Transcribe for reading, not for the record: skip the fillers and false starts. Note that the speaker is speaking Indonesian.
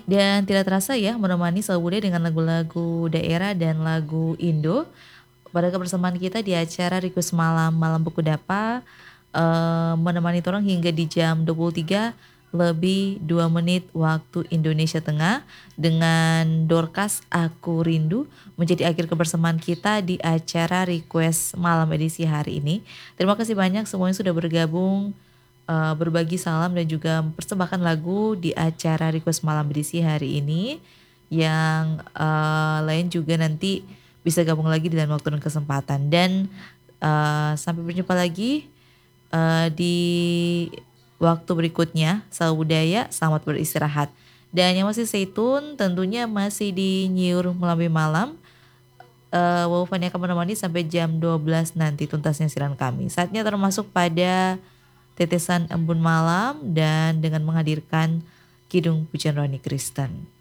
Dan tidak terasa ya menemani Salam Budaya dengan lagu-lagu daerah dan lagu Indo pada kebersamaan kita di acara Request Malam Malam Buku Dapa, menemani torang hingga di jam 23 lebih 2 menit waktu Indonesia Tengah dengan Dorcas Aku Rindu menjadi akhir kebersamaan kita di acara Request Malam edisi hari ini. Terima kasih banyak semuanya sudah bergabung, berbagi salam dan juga mempersembahkan lagu di acara Request Malam edisi hari ini. Yang lain juga nanti bisa gabung lagi di lain waktu dan kesempatan. Dan sampai berjumpa lagi di waktu berikutnya. Salam budaya, selamat beristirahat. Dan yang masih stay tune tentunya masih di Nyiur Melambai Malam. Waufan akan menemani sampai jam 12 nanti tuntasnya siaran kami. Saatnya termasuk pada Tetesan Embun Malam dan dengan menghadirkan Kidung Pujian Rohani Kristen.